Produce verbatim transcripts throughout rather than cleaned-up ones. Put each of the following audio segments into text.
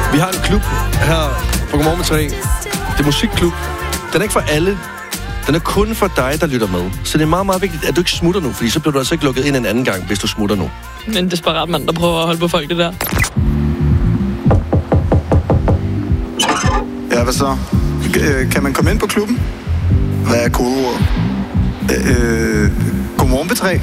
Vi har en klub her på Godmorgen med tre. Det er musikklub. Den er ikke for alle. Den er kun for dig, der lytter med. Så det er meget, meget vigtigt, at du ikke smutter nu, fordi så bliver du altså ikke lukket ind en anden gang, hvis du smutter nu. Men desperat mand, der prøver at holde på folk, det der. Ja, hvad så? Kan man komme ind på klubben? Hvad er kodeordet? Øh, Godmorgen P tre.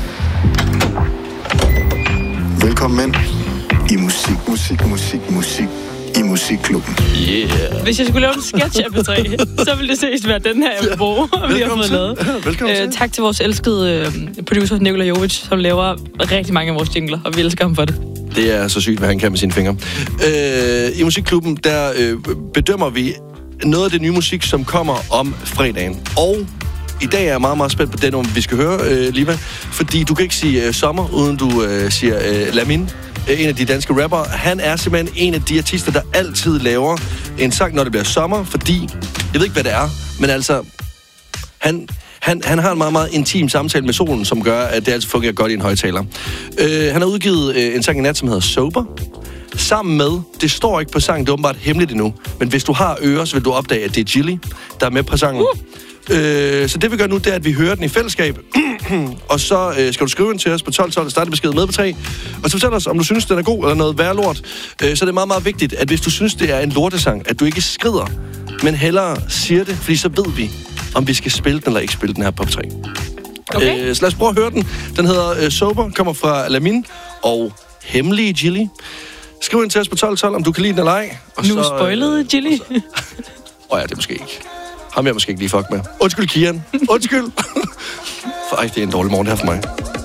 Velkommen ind i musik, musik, musik, musik i musikklubben. Yeah. Hvis jeg skulle lave en sketch af P tre, så ville det ses være den her, jeg vil bruge, og vi har fået lavet. Velkommen til. Øh, tak til vores elskede øh, producer, Nikolaj Jovic, som laver rigtig mange af vores jingler, og vi elsker ham for det. Det er så sygt, hvad han kan med sine fingre. Øh, I musikklubben, der øh, bedømmer vi noget af det nye musik, som kommer om fredagen. Og i dag er jeg meget, meget spændt på den, om vi skal høre, øh, Liva. Fordi du kan ikke sige øh, sommer, uden du øh, siger øh, Lamin. Øh, en af de danske rapper. Han er simpelthen en af de artister, der altid laver en sang, når det bliver sommer. Fordi, jeg ved ikke, hvad det er, men altså, han... Han, han har en meget, meget intim samtale med solen, som gør, at det altid fungerer godt i en højtaler. Øh, han har udgivet øh, en sang i nat, som hedder Sober. Sammen med, det står ikke på sangen, det er åbenbart hemmeligt endnu, men hvis du har ører, så vil du opdage, at det er Gilly, der er med på sangen. Uh. Øh, så det vi gør nu, det er, at vi hører den i fællesskab, og så øh, skal du skrive ind til os på tolv tolv, starte besked med på tre, og så fortæl os, om du synes, den er god eller noget værre lort. Øh, så det er meget, meget vigtigt, at hvis du synes, det er en lortesang, at du ikke skrider, men hellere siger det, fordi så ved vi, om vi skal spille den eller ikke spille den her på tre. Okay. Øh, så lad os prøve at høre den. Den hedder øh, Sober, kommer fra Lamin og Hemmelige Gilly. Skriv ind til os på tolv tolv, om du kan lide den eller ej. Og nu så, spoilede øh, Gilly. Åh oh ja, det er måske ikke. Ham jeg måske ikke lige fuck med. Undskyld, Kian. Undskyld. For ej, det er en dårlig morgen her for mig.